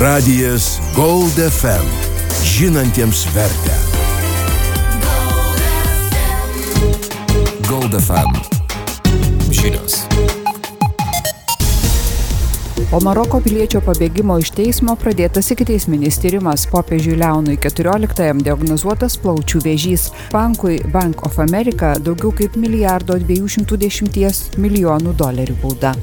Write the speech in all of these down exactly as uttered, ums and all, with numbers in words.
Radijas Gold F M. Žinantiems vertę. Gold F M. Žinios. Po Maroko piliečio pabėgimo iš teismo pradėtas ikiteisminis tyrimas. Popiežiui Leonui keturioliktajam diagnozuotas plaučių vėžys. Bankui Bank of America daugiau kaip milijardo dviejų šimtų dešimties milijonų dolerių bauda.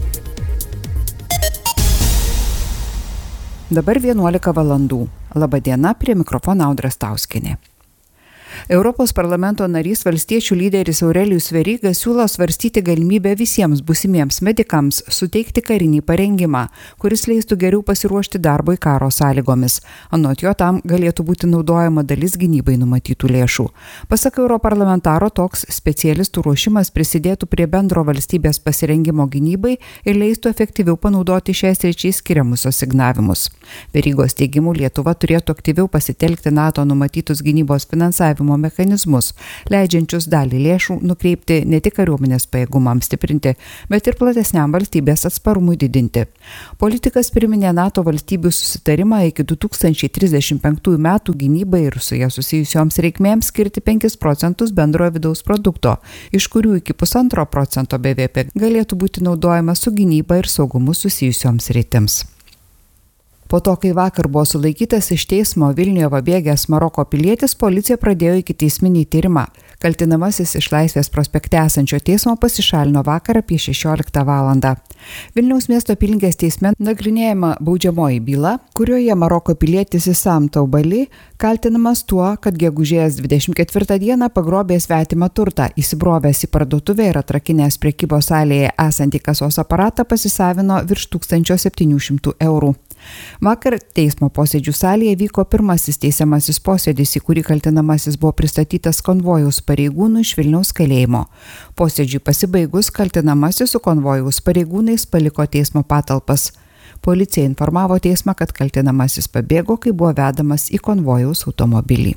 Dabar vienuolika valandų. Labą dieną, prie mikrofono Audra Stauskienė. Europos parlamento narys valstiečių lyderis Aurelijus Veryga siūlo svarstyti galimybę visiems būsimiems medikams suteikti karinį parengimą, kuris leistų geriau pasiruošti darbui karo sąlygomis. Anot jo, tam galėtų būti naudojama dalis gynybai numatytų lėšų. Pasak europarlamentaro, toks specialistų ruošimas prisidėtų prie bendro valstybės pasirengimo gynybai ir leistų efektyviau panaudoti šiais sričiais skiriamus asignavimus. Verygos teigimu, Lietuva turėtų aktyviau pasitelkti NATO numatytus gynybos finansavimo mechanizmus, leidžiančius dalį lėšų nukreipti ne tik kariuomenės pajėgumams stiprinti, bet ir platesniam valstybės atsparumui didinti. Politikas priminė NATO valstybių susitarimą iki du tūkstančiai trisdešimt penktųjų metų gynybai ir su ja susijusioms reikmėms skirti penkis procentus bendrojo vidaus produkto, iš kurių iki pusantro procento B V P galėtų būti naudojama su gynyba ir saugumu susijusioms sritims. Po to, kai vakar buvo sulaikytas iš teismo Vilniuje pabėgęs Maroko pilietis, policija pradėjo ikiteisminį tyrimą. Kaltinamasis iš Laisvės prospekte esančio teismo pasišalino vakar apie šešioliktą valandą. Vilniaus miesto apylinkės teisme nagrinėjama baudžiamoji byla, kurioje Maroko pilietis Issam Taubali kaltinamas tuo, kad gegužės dvidešimt ketvirtą dieną pagrobė svetimą turtą, įsibrovęs į parduotuvę ir atrakinęs prekybos salėje esantį kasos aparatą pasisavino virš tūkstančio septynių šimtų eurų. Vakar teismo posėdžių salėje vyko pirmasis teisiamasis posėdis, į kurį kaltinamasis buvo pristatytas konvojaus pareigūnų iš Vilniaus kalėjimo. Posėdžiui pasibaigus, kaltinamasis su konvojaus pareigūnais paliko teismo patalpas. Policija informavo teismą, kad kaltinamasis pabėgo, kai buvo vedamas į konvojaus automobilį.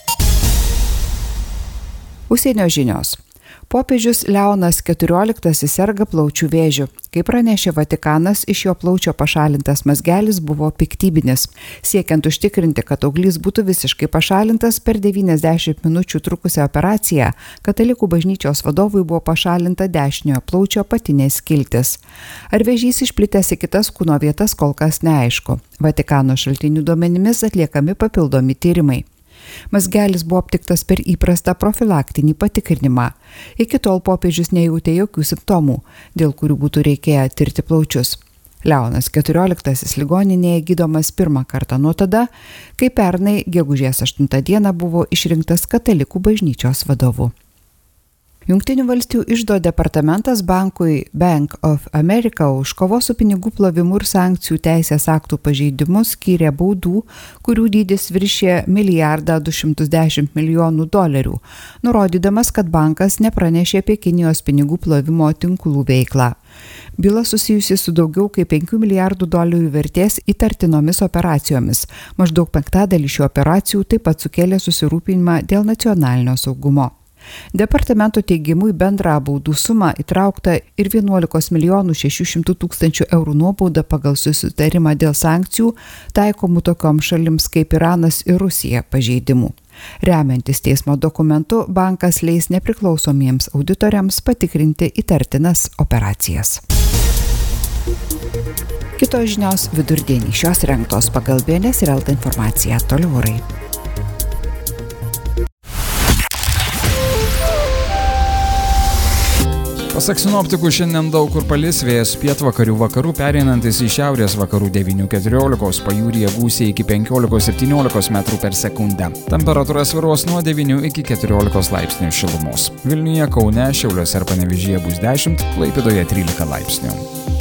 Užsienio žinios. Popiežius Leonas keturioliktasis serga plaučių vėžiu. Kaip pranešė Vatikanas, iš jo plaučio pašalintas mazgelis buvo piktybinis. Siekiant užtikrinti, kad auglys būtų visiškai pašalintas, per devyniasdešimt minučių trukusią operaciją Katalikų bažnyčios vadovui buvo pašalinta dešiniojo plaučio apatinės skiltis. Ar vėžys išplitęs į kitas kūno vietas, kol kas neaišku. Vatikano šaltinių duomenimis atliekami papildomi tyrimai. Mazgelis buvo aptiktas per įprastą profilaktinį patikrinimą. Iki tol popiežius nejautė jokių simptomų, dėl kurių būtų reikėję tirti plaučius. Leonas keturioliktasis ligoninėje gydomas pirmą kartą nuo tada, kai pernai gegužės aštuntą dieną buvo išrinktas Katalikų bažnyčios vadovu. Jungtinių valstijų iždo departamentas bankui Bank of America už kovos su pinigų plovimu ir sankcijų teisės aktų pažeidimus skyrė baudų, kurių dydis viršė milijardą du šimtus dešimt milijonų dolerių, nurodydamas, kad bankas nepranešė apie Kinijos pinigų plovimo tinklų veiklą. Byla susijusi su daugiau kaip penkių milijardų dolerių vertės įtartinomis operacijomis. Maždaug penktadalį šių operacijų taip pat sukėlė susirūpinimą dėl nacionalinio saugumo. Departamento teigimu į bendrą baudų sumą įtraukta ir vienuolikos milijonų šešių šimtų tūkstančių eurų nuobauda pagal susitarimą dėl sankcijų taikomų tokioms šalims kaip Iranas ir Rusija pažeidimų. Remiantis teismo dokumentu, bankas leis nepriklausomiems auditoriams patikrinti įtartinas operacijas. Kitos žinios vidurdienį šios rengtos pagal B N S ir L T informaciją. Toliau orai. Pasak sinoptikų, šiandien daug kur palis, vėjas pietvakarių vakarų pereinantis į šiaurės vakarų devynių keturiolikos, pajūryje gūsiai iki penkiolikos septyniolikos metrų per sekundę. Temperatūra svyruos nuo devynių iki keturiolikos laipsnių šilumos. Vilniuje, Kaune, Šiauliuose ir Panevėžyje bus dešimt, Klaipėdoje trylika laipsnių.